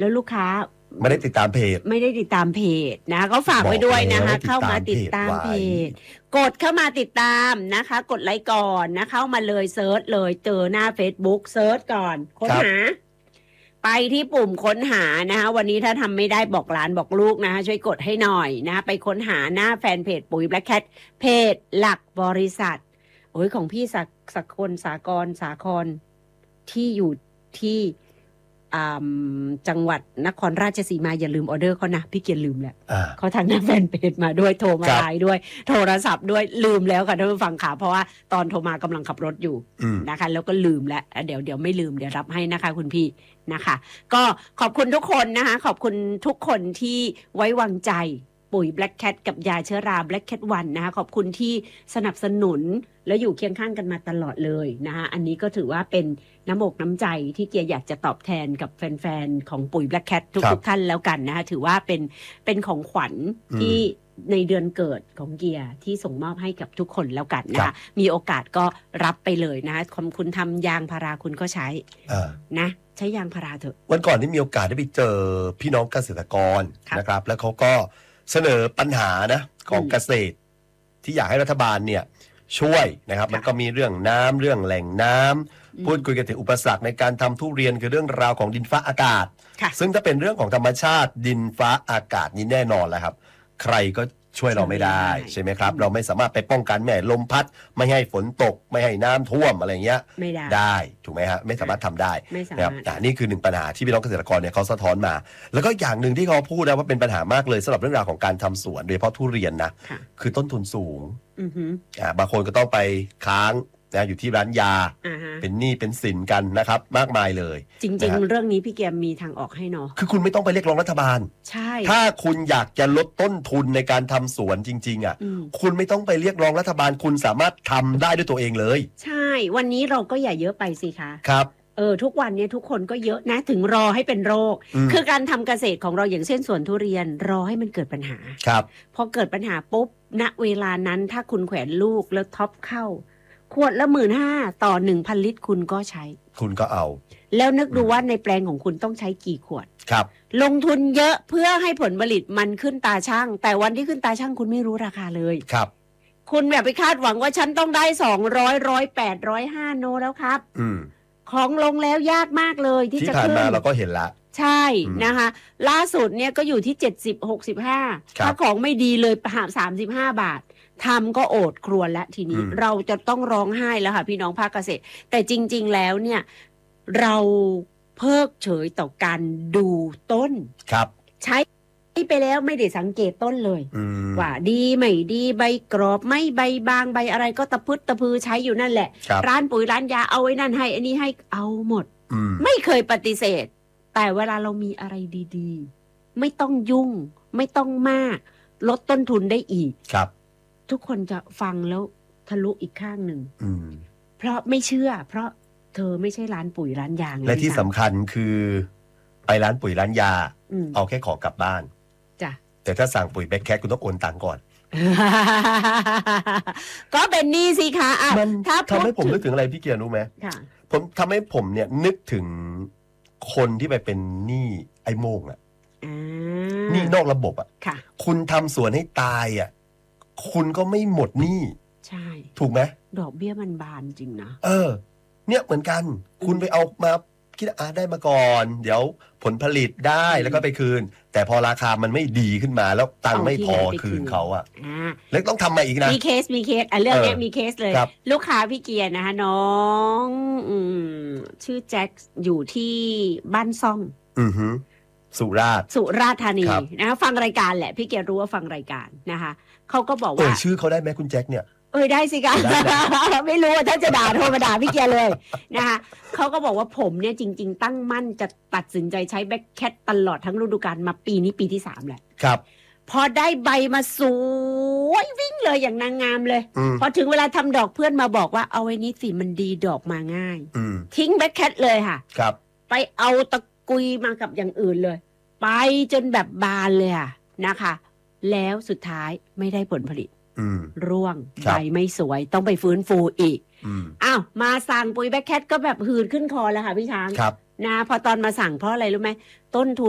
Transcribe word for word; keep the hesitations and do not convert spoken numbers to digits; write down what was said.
แล้วลูกค้าไม่ได้ติดตามเพจไม่ได้ติดตามเพจนะก็ฝากไว้ด้วยนะคะเข้ามาติดตามเพจกดเข้ามาติดตามนะคะกดไลค์ก่อนนะเข้ามาเลยเซิร์ชเลยเจอหน้า Facebook เซิร์ชก่อนค้นหาไปที่ปุ่มค้นหานะคะวันนี้ถ้าทำไม่ได้บอกหลานบอกลูกนะคะช่วยกดให้หน่อยนะไปค้นหาหน้าแฟนเพจปุ๋ย Black Cat เพจหลักบริษัทโอ้ยของพี่สักสักคนสากรสาครที่อยู่ที่จังหวัดนครราชสีมาอย่าลืมออเดอร์เขานะพี่เกียรลืมแหละเขาทางหน้าแฟนเพจมาด้วยโทรมาไลน์ด้วยโทรศัพท์ด้วยลืมแล้วค่ะท่านผู้ฟังค่ะเพราะว่าตอนโทรมากำลังขับรถอยู่นะคะแล้วก็ลืมแล้วเดี๋ยวเดี๋ยวไม่ลืมเดี๋ยวรับให้นะคะคุณพี่นะคะก็ขอบคุณทุกคนนะคะขอบคุณทุกคนที่ไว้วางใจปุ๋ย Black Cat กับยาเชื้อรา Black Cat วันนะคะขอบคุณที่สนับสนุนและอยู่เคียงข้างกันมาตลอดเลยนะคะอันนี้ก็ถือว่าเป็นน้ำอกน้ำใจที่เกียร์อยากจะตอบแทนกับแฟนๆของปุ๋ย Black Cat ทุกๆท่านแล้วกันนะคะถือว่าเป็นเป็นของขวัญที่ในเดือนเกิดของเกียร์ที่ส่งมอบให้กับทุกคนแล้วกันนะคะมีโอกาสก็รับไปเลยนะคุณทำยางพาราคุณก็ใช้นะใช้ยางพาราเถอะวันก่อนที่มีโอกาสได้ไปเจอพี่น้องเกษตรกรนะครับแล้วเขาก็เสนอปัญหานะของเกษตรที่อยากให้รัฐบาลเนี่ยช่วยนะครับมันก็มีเรื่องน้ำเรื่องแหล่งน้ำพูดคุยกันถึงอุปสรรคในการทำทุเรียนคือเรื่องราวของดินฟ้าอากาศซึ่งถ้าเป็นเรื่องของธรรมชาติดินฟ้าอากาศนี้แน่นอนแหละครับใครก็ช่วยเราไม่ได้ใช่ไหมครับเราไม่สามารถไปป้องกันไม่ให้ลมพัดไม่ให้ฝนตกไม่ให้น้ำท่วมอะไรเงี้ยไม่ได้ได้ถูกไหมฮะไม่สามารถทำได้นะครับนี่คือหนึ่งปัญหาที่พี่น้องเกษตรกรเนี่ยเขาสะท้อนมาแล้วก็อย่างหนึ่งที่เขาพูดนะว่าเป็นปัญหามากเลยสำหรับเรื่องราวของการทำสวนโดยเฉพาะทุเรียนนะคือต้นทุนสูงอ่าบางคนก็ต้องไปค้างนะอยู่ที่ร้านยาเป็นหนี้เป็นสินกันนะครับมากมายเลยจริงๆเรื่องนี้พี่แกมมีทางออกให้เนาะคือคุณไม่ต้องไปเรียกร้องรัฐบาลใช่ถ้าคุณอยากจะลดต้นทุนในการทำสวนจริงๆอ่ะคุณไม่ต้องไปเรียกร้องรัฐบาลคุณสามารถทำได้ด้วยตัวเองเลยใช่วันนี้เราก็อย่าเยอะไปสิคะครับเออทุกวันนี้ทุกคนก็เยอะนะถึงรอให้เป็นโรคคือการทำเกษตรของเราอย่างเช่นสวนทุเรียนรอให้มันเกิดปัญหาครับพอเกิดปัญหาปุ๊บณเวลานั้นถ้าคุณแขวนลูกแล้วท็อปเข้าขวดละหมื่นห้าต่อหนึ่งพันลิตรคุณก็ใช้คุณก็เอาแล้วนึกดูว่าในแปลงของคุณต้องใช้กี่ขวดครับลงทุนเยอะเพื่อให้ผลผลิตมันขึ้นตาช่างแต่วันที่ขึ้นตาช่างคุณไม่รู้ราคาเลยครับคุณแบบไปคาดหวังว่าฉันต้องได้สองร้อยร้อยแปดร้อยห้าโนแล้วครับอืมของลงแล้วยากมากเลยที่จะขึ้นที่ผ่านมาเราก็เห็นละใช่นะคะล่าสุดเนี่ยก็อยู่ที่เจ็ดสิบ หกสิบห้าถ้าของไม่ดีเลยหาสามสิบห้าบาททำก็โอดครวญแล้วทีนี้เราจะต้องร้องไห้แล้วค่ะพี่น้องภาคเกษตรแต่จริงๆแล้วเนี่ยเราเพิกเฉยต่อการดูต้นครับใช้ไปแล้วไม่ได้สังเกตต้นเลยว่าดีไม่ดีใบกรอบไม่ใบบางใบอะไรก็ตะพึดตะพือใช้อยู่นั่นแหละร้านปุ๋ยร้านยาเอาไว้นั่นให้อันนี้ให้เอาหมดไม่เคยปฏิเสธแต่เวลาเรามีอะไรดีๆไม่ต้องยุ่งไม่ต้องมากลดต้นทุนได้อีกครับทุกคนจะฟังแล้วทะลุอีกข้างหนึ่งเพราะไม่เชื่อเพราะเธอไม่ใช่ร้านปุ๋ยร้านยางและที่สำคัญคือไปร้านปุ๋ยร้านยาเอาแค่ของกลับบ้านจ้ะแต่ถ้าสั่งปุ๋ยแบ็คแคทคุณต้องโอนตังค์ก่อนก็เป็นหนี้สิคะมันทำให้ผมนึกถึงอะไรพี่เกียร์รู้ไหมผมทำให้ผมเนี่ยนึกถึงคนที่ไปเป็นหนี้ไอ้โม่งอ่ะหนี้นอกระบบอ่ะคุณทำสวนให้ตายอ่ะคุณก็ไม่หมดหนี้ใช่ถูกไหมดอกเบี้ยมันบานจริงนะเออเนี่ยเหมือนกันคุณไปเอามาคิดอ่ะได้มาก่อนเดี๋ยวผลผลิตได้แล้วก็ไปคืนแต่พอราคามันไม่ดีขึ้นมาแล้วตังค์ไม่พอคืนเขาอ่ะแล้วต้องทำมาอีกนะมีเคสมีเคสอ่ะเรื่องนี้มีเคสเลยลูกค้าพี่เกียร์นะคะน้องอืมชื่อแจ็คอยู่ที่บ้านซ่องอือฮึสุราษฎร์สุราษฎร์ธานีนะคะฟังรายการแหละพี่เกียร์รู้ว่าฟังรายการนะคะเขาก็บอกว่าชื่อเขาได้ไหมคุณแจ็คเนี่ยเออได้สิคะไม่รู้ว่าถ้าจะด่าโทรมาด่าพี่เกียร์เลยนะคะเขาก็บอกว่าผมเนี่ยจริงๆตั้งมั่นจะตัดสินใจใช้แบ็คแคทตลอดทั้งฤดูกาลมาปีนี้ปีที่สามแหละครับพอได้ใบมาสวยวิ่งเลยอย่างนางงามเลยพอถึงเวลาทำดอกเพื่อนมาบอกว่าเอาไว้นี้สิมันดีดอกมาง่ายทิ้งแบ็คแคทเลยค่ะครับไปเอาตะกุยมากับอย่างอื่นเลยไปจนแบบบานเลยอ่ะนะคะแล้วสุดท้ายไม่ได้ผลผลิตร่วงใบไม่สวยต้องไปฟื้นฟูอีกอ้าวมาสั่งปุ๋ยแบ็คแคทก็แบบหืดขึ้นคอแล้วค่ะพี่ช้างนะพอตอนมาสั่งเพราะอะไรรู้ไหมต้นทุน